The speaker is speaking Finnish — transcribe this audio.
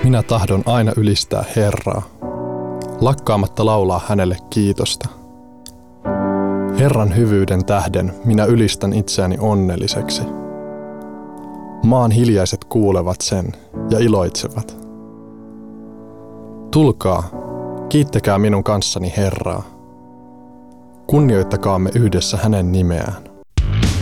Minä tahdon aina ylistää Herraa, lakkaamatta laulaa hänelle kiitosta. Herran hyvyyden tähden minä ylistän itseäni onnelliseksi. Maan hiljaiset kuulevat sen ja iloitsevat. Tulkaa, kiittäkää minun kanssani Herraa. Kunnioittakaamme yhdessä hänen nimeään.